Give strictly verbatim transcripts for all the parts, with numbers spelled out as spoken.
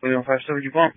William five seven, you want?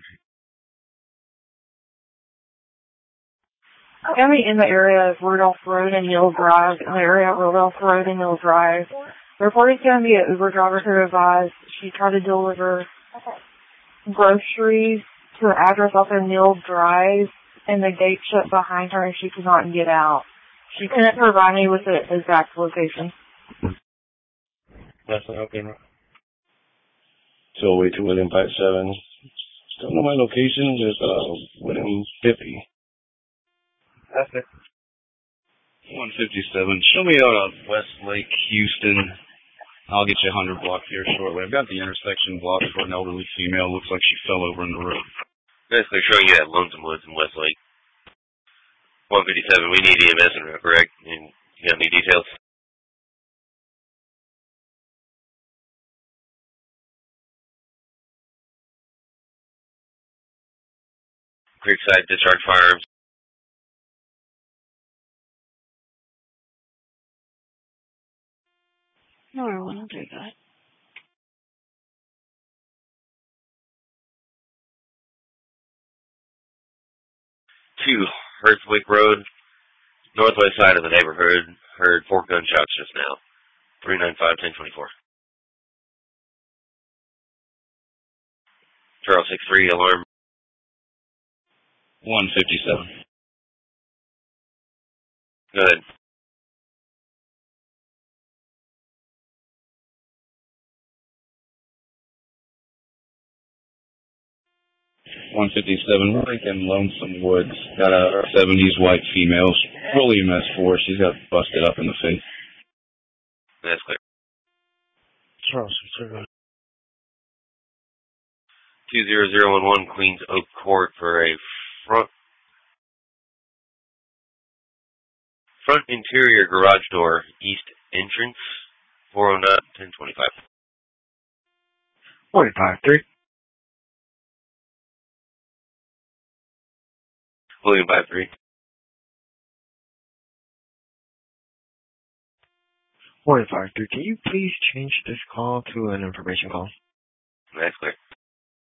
County in the area of Rudolph Road and Mill Drive, in the area of Rudolph Road and Mill Drive. The report is going to be an Uber driver who advised she tried to deliver groceries to an address off of Mill Drive, and the gate shut behind her and she could not get out. She couldn't provide me with the exact location. That's not okay. So wait to William five seven. Still know my location is uh William fifty. That's it. one fifty-seven. Show me out of Westlake, Houston. I'll get you one hundred blocks here shortly. I've got the intersection blocked for an elderly female. Looks like she fell over in the road. Yes, they're showing you at Lonesome Woods in Westlake. one fifty-seven, we need E M S in there, correct? And you got any details? Creekside, discharge firearms. No, I want to do that. Two, Hertzwick Road, northwest side of the neighborhood. Heard four gunshots just now. three nine five, ten twenty-four. Charles six three, alarm. one fifty-seven. Go ahead. one fifty-seven, Lincoln, Lonesome Woods. Got a seventies white female. Really M S four. She's got busted up in the face. That's clear. Charles, sir. two zero zero one one, Queens Oak Court for a front front interior garage door, east entrance, four oh nine, ten twenty-five. forty-five three. William five three. forty-five three. Can you please change this call to an information call? That's clear.